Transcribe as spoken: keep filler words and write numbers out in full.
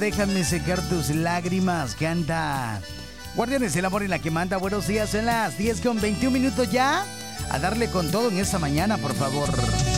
déjame secar tus lágrimas. Canta Guardianes del Amor en la que manda. Buenos días, en las diez con veintiún minutos ya. A darle con todo en esta mañana, por favor.